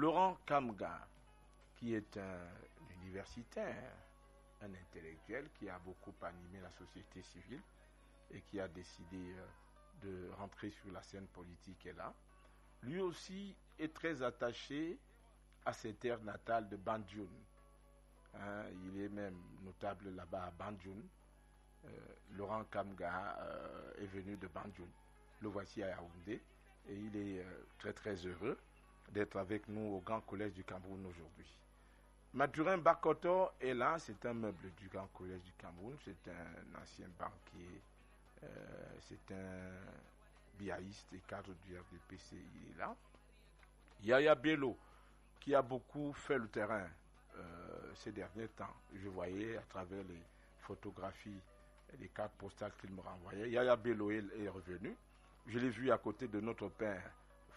Laurent Kamga, qui est un universitaire, un intellectuel qui a beaucoup animé la société civile et qui a décidé de rentrer sur la scène politique est là. Lui aussi est très attaché à ses terres natales de Banjul. Il est même notable là-bas à Banjul. Laurent Kamga est venu de Banjul. Le voici à Yaoundé et il est très très heureux d'être avec nous au Grand Collège du Cameroun aujourd'hui. Mathurin Bakoto est là, c'est un meuble du Grand Collège du Cameroun, c'est un ancien banquier, c'est un biaïste et cadre du RDPC, il est là. Yaya Bello, qui a beaucoup fait le terrain ces derniers temps, je voyais à travers les photographies et les cartes postales qu'il me renvoyait. Yaya Bello est revenu, je l'ai vu à côté de notre père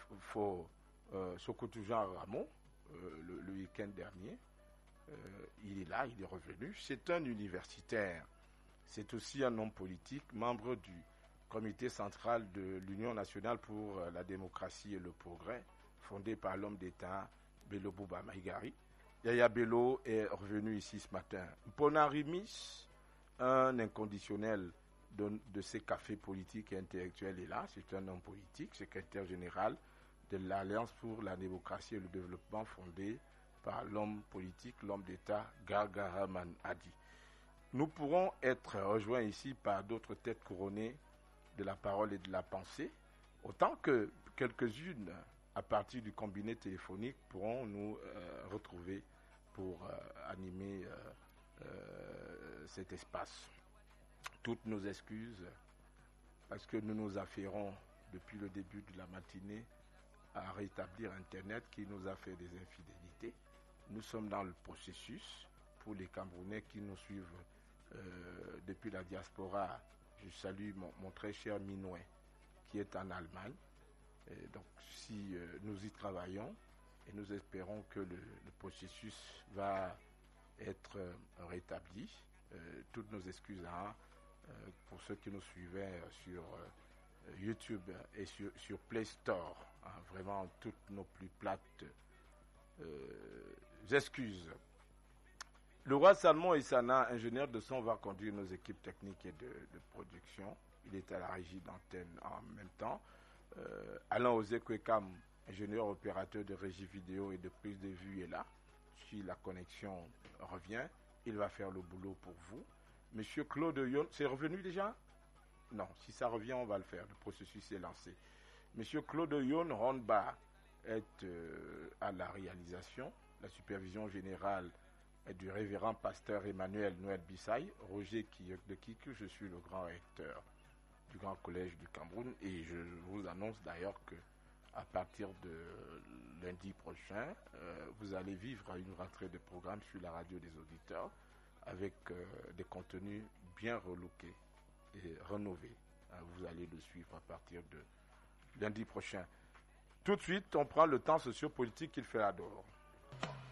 Sokoto Jean Ramon le week-end dernier. Il est là, il est revenu. C'est un universitaire. C'est aussi un homme politique, membre du comité central de l'Union nationale pour la démocratie et le progrès, fondé par l'homme d'État Bello Bouba Maïgari. Yaya Bello est revenu ici ce matin. Mpona Rimis, un inconditionnel de ces cafés politiques et intellectuels est là. C'est un homme politique, secrétaire général de l'Alliance pour la démocratie et le développement fondée par l'homme politique, l'homme d'État Gargaraman Hadi. Nous pourrons être rejoints ici par d'autres têtes couronnées de la parole et de la pensée, autant que quelques-unes à partir du combiné téléphonique pourront nous retrouver pour animer cet espace. Toutes nos excuses, parce que nous nous affairons depuis le début de la matinée à rétablir Internet qui nous a fait des infidélités. Nous sommes dans le processus. Pour les Camerounais qui nous suivent depuis la diaspora, je salue mon très cher Minoué qui est en Allemagne. Et donc si nous y travaillons et nous espérons que le processus va être rétabli, toutes nos excuses pour ceux qui nous suivaient sur YouTube et sur Play Store, vraiment toutes nos plus plates excuses. Le roi Salmon Issana, ingénieur de son, va conduire nos équipes techniques et de production. Il est à la régie d'antenne en même temps. Alain Ozekwekam, ingénieur opérateur de régie vidéo et de prise de vue, est là. Si la connexion revient, il va faire le boulot pour vous. Monsieur Claude Yon, c'est revenu déjà? Non, si ça revient, on va le faire. Le processus est lancé. Monsieur Claude Yon Ronba est à la réalisation. La supervision générale est du révérend pasteur Emmanuel Noël Bissaï. Roger Kiyok, je suis le grand recteur du Grand Collège du Cameroun. Et je vous annonce d'ailleurs que à partir de lundi prochain, vous allez vivre une rentrée de programme sur la radio des auditeurs avec des contenus bien relookés et rénovés. Vous allez le suivre à partir de lundi prochain. Tout de suite, on prend le temps sociopolitique qu'il fait à dehors.